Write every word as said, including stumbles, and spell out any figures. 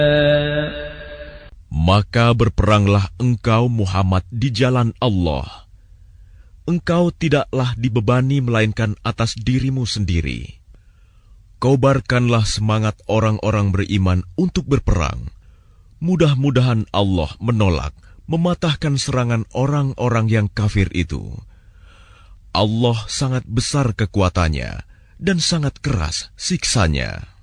Maka berperanglah engkau Muhammad di jalan Allah. Engkau tidaklah dibebani melainkan atas dirimu sendiri. Kobarkanlah semangat orang-orang beriman untuk berperang. Mudah-mudahan Allah menolak, mematahkan serangan orang-orang yang kafir itu. Allah sangat besar kekuatannya dan sangat keras siksanya.